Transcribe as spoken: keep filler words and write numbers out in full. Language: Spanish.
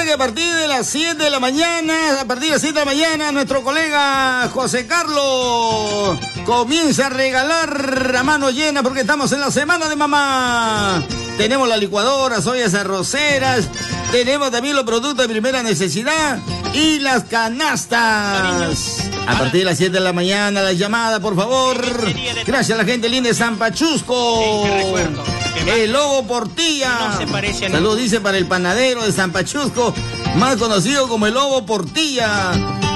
que a partir de las siete de la mañana, a partir de las siete de la mañana, nuestro colega José Carlos comienza a regalar a mano llena porque estamos en la semana de mamá. Tenemos las licuadoras, ollas arroceras, tenemos también los productos de primera necesidad y las canastas. A partir de las siete de la mañana, la llamada, por favor. Gracias a la gente linda de San Pachusco. El Lobo Portilla. Saludos dice para el panadero de San Pachusco, más conocido como el Lobo Portilla.